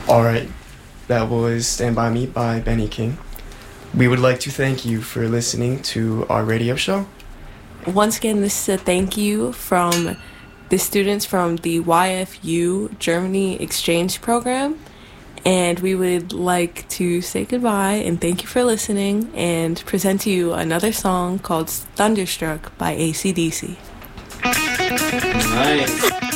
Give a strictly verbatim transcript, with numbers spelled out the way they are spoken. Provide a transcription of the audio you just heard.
All right, that was Stand By Me by Benny King. We would like to thank you for listening to our radio show. Once again, this is a thank you from the students from the Y F U Germany exchange program. And we would like to say goodbye and thank you for listening and present to you another song called Thunderstruck by A C D C. Nice.